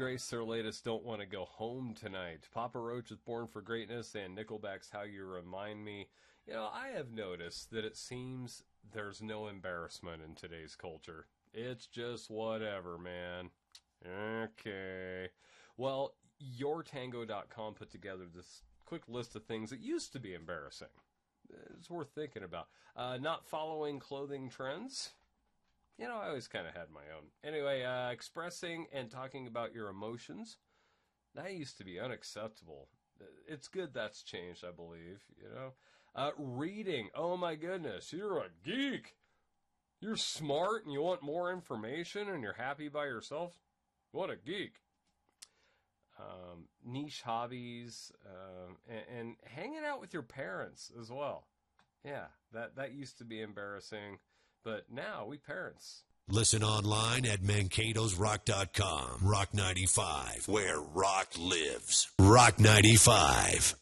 graced their latest Don't Want to Go Home Tonight. Papa Roach with Born for Greatness and Nickelback's How You Remind Me. You know, I have noticed that it seems there's no embarrassment in today's culture. It's just whatever, man. Okay. Well, YourTango.com put together this quick list of things that used to be embarrassing. It's worth thinking about. Not following clothing trends. You know, I always kind of had my own. Anyway, expressing and talking about your emotions. That used to be unacceptable. It's good that's changed, I believe, you know. Reading. Oh, my goodness. You're a geek. You're smart and you want more information and you're happy by yourself. What a geek. Niche hobbies. And hanging out with your parents as well. Yeah, that used to be embarrassing. But now, we parents. Listen online at Mankato'sRock.com. Rock 95, where rock lives. Rock 95.